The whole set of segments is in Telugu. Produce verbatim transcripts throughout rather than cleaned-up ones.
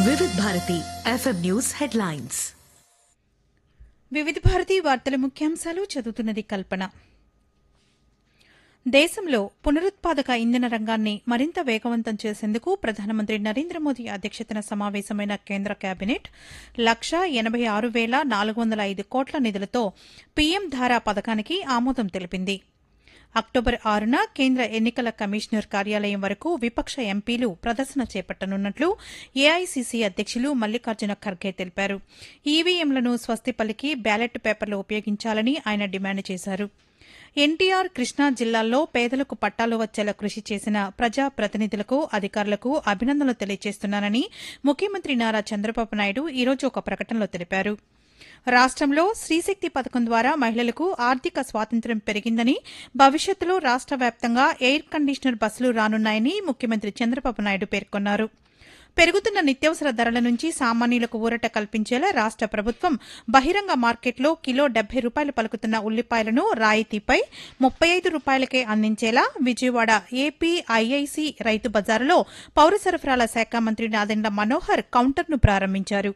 వివిధ భారతి ఎఫ్ఎం న్యూస్ హెడ్లైన్స్. వివిధ భారతి వార్తల ముఖ్యాంశాలు చదువుతున్నది కల్పన. దేశంలో పునరుత్పాదక ఇంధన రంగాన్ని మరింత వేగవంతం చేసేందుకు ప్రధానమంత్రి నరేంద్ర మోదీ అధ్యక్షతన సమావేశమైన కేంద్ర కేబినెట్ లక్ష ఎనబై ఆరు వేల నాలుగు వందల ఐదు కోట్ల నిధులతో పీఎం ధారా పథకానికి ఆమోదం తెలిపింది. అక్టోబర్ ఆరున కేంద్ర ఎన్నికల కమిషనర్ కార్యాలయం వరకు విపక్ష ఎంపీలు ప్రదర్శన చేపట్టనున్నట్లు ఏఐసీసీ అధ్యకులు మల్లికార్జున ఖర్గే తెలిపారు. ఈవీఎంలను స్వస్తి పలికి బ్యాలెట్ పేపర్లు ఉపయోగించాలని ఆయన డిమాండ్ చేశారు. ఎన్టీఆర్, కృష్ణా జిల్లాల్లో పేదలకు పట్టాలు వచ్చేలా కృషి చేసిన ప్రజా ప్రతినిధులకు, అధికారులకు అభినందనలు తెలియజేస్తున్నానని ముఖ్యమంత్రి నారా చంద్రబాబు నాయుడు ఈరోజు ఒక ప్రకటనలో తెలిపారు. రాష్టంలో శ్రీశక్తి పథకం ద్వారా మహిళలకు ఆర్థిక స్వాతంత్ర్యం పెరిగిందని, భవిష్యత్తులో రాష్ట వ్యాప్తంగా ఎయిర్ కండిషనర్ బస్సులు రానున్నాయని ముఖ్యమంత్రి చంద్రబాబు నాయుడు పేర్కొన్నారు. పెరుగుతున్న నిత్యావసర ధరల నుంచి సామాన్యులకు ఊరట కల్పించేలా రాష్ట ప్రభుత్వం బహిరంగ మార్కెట్లో కిలో డెబ్బై రూపాయలు పలుకుతున్న ఉల్లిపాయలను రాయితీపై ముప్పై ఐదు రూపాయలకే అందించేలా విజయవాడ ఏపీ ఐఐసీ రైతు బజారులో పౌర సరఫరాల శాఖ మంత్రి నాదెండ్ల మనోహర్ కౌంటర్ను ప్రారంభించారు.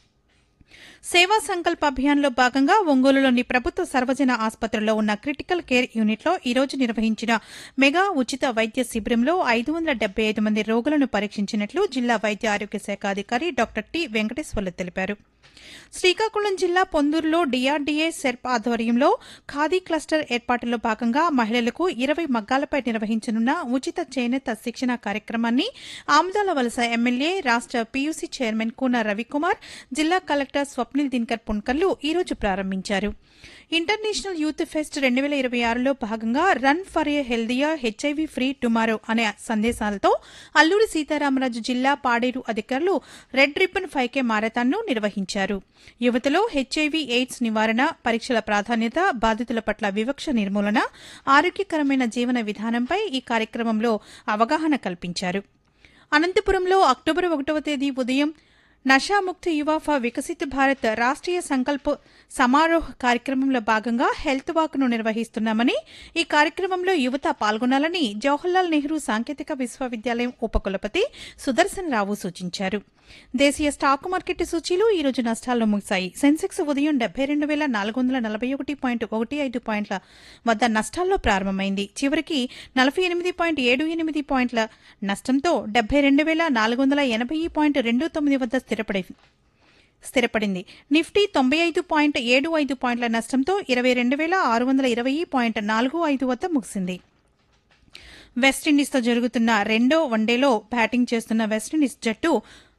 సేవా సంకల్ప అభియాన్లో భాగంగా ఒంగోలులోని ప్రభుత్వ సర్వజన ఆసుపత్రిలో ఉన్న క్రిటికల్ కేర్ యూనిట్లో ఈ రోజు నిర్వహించిన మెగా ఉచిత వైద్య శిబిరంలో ఐదు వందల డెబ్బై ఐదు మంది రోగులను పరీక్షించినట్లు జిల్లా వైద్య ఆరోగ్య శాఖ అధికారి డాక్టర్ టి వెంకటేశ్వర్లు తెలిపారు. శ్రీకాకుళం జిల్లా పొందూరులో డీఆర్డీఏ సెర్ప్ ఆధ్వర్యంలో ఖాదీ క్లస్టర్ ఏర్పాటులో భాగంగా మహిళలకు ఇరవై మగ్గాలపై నిర్వహించనున్న ఉచిత చేనేత శిక్షణ కార్యక్రమాన్ని ఆముదాల వలస ఎమ్మెల్యే రాష్ట పీయూసీ చైర్మన్ కూన రవికుమార్, జిల్లా కలెక్టర్ స్వప్నిల్ దినకర్ పున్కర్లు ఈరోజు ప్రారంభించారు. ఇంటర్నేషనల్ యూత్ ఫెస్ట్ రెండు వేల ఇరవై ఆరులో భాగంగా run for a హెల్దియా HIV free tomorrow అనే సందేశాలతో అల్లూరి సీతారామరాజు జిల్లా పాడేరు అధికారులు రెడ్ రిబ్బన్ ఫైవ్ కే మారథాన్ను నిర్వహించారు. యువతలో హెచ్ఐవీ ఎయిడ్స్ నివారణ, పరీక్షల ప్రాధాన్యత, బాధితుల పట్ల వివక్ష నిర్మూలన, ఆరోగ్యకరమైన జీవన విధానంపై ఈ కార్యక్రమంలో అవగాహన కల్పించారు. అనంతపురంలో అక్టోబర్ ఒకటవ తేదీ ఉదయం నషాముక్త యువ ఫర్ వికసిత్ భారత్ రాష్ట్రీయ సంకల్ప్ సమారోహ్ కార్యక్రమంలో భాగంగా హెల్త్ వాక్ ను నిర్వహిస్తున్నామని, ఈ కార్యక్రమంలో యువత పాల్గొనాలని జవహర్లాల్ నెహ్రూ సాంకేతిక విశ్వవిద్యాలయం ఉపకులపతి సుదర్శన్ రావు సూచించారు. దేశీయ స్టాక్ మార్కెట్ సూచీలు ఈ రోజు నష్టాల్లో ముగిశాయి. సెన్సెక్స్ ఉదయం డెబ్బై రెండు వేల నాలుగు వందల నలభై ఒకటి పాయింట్ ఒకటి ఐదు పాయింట్ల వద్ద నష్టాల్లో ప్రారంభమైంది. చివరికి నలభై ఎనిమిది పాయింట్ ఏడు ఎనిమిది పాయింట్ల నష్టంతో డెబ్బై రెండు వేల నాలుగు వందల ఎనభై పాయింట్ రెండు తొమ్మిది వద్ద స్థిరపడి స్థిరపడింది. నిఫ్టీ తొంభై ఐదు పాయింట్ ఏడు ఐదు పాయింట్ల నష్టంతో ఇరవై రెండు వేల ఆరు వందల ఇరవై పాయింట్ నాలుగు ఐదు వద్ద ముగిసింది. వెస్టిండీస్తో జరుగుతున్న రెండో వన్డేలో బ్యాటింగ్ చేస్తున్న వెస్టిండీస్ జట్టు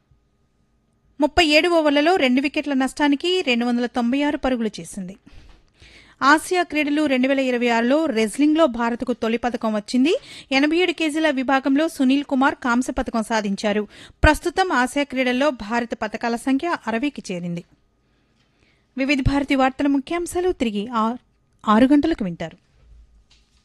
ముప్పై ఏడు ఓవర్లలో రెండు వికెట్ల నష్టానికి రెండు వందల తొంభై ఆరు పరుగులు చేసింది. ఆసియా క్రీడలు రెండు వేల ఇరవై ఆరులో రెజ్లింగ్లో భారత్కు తొలి పథకం వచ్చింది. ఎనబై ఏడు కేజీల విభాగంలో సునీల్ కుమార్ కాంస్య పథకం సాధించారు. ప్రస్తుతం ఆసియా క్రీడల్లో భారత పథకాల సంఖ్య అరవైకి చేరింది. వివిధ భారతి వార్తల ముఖ్యాంశాలు తిరిగి ఆరు గంటలకు వింటారు.